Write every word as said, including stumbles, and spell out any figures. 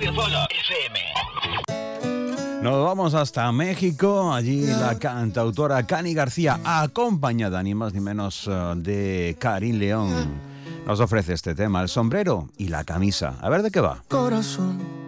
Radio Polo F M. Nos vamos hasta México. Allí la cantautora Cani García, acompañada ni más ni menos de Karin León, nos ofrece este tema, el sombrero y la camisa. A ver de qué va. Corazón.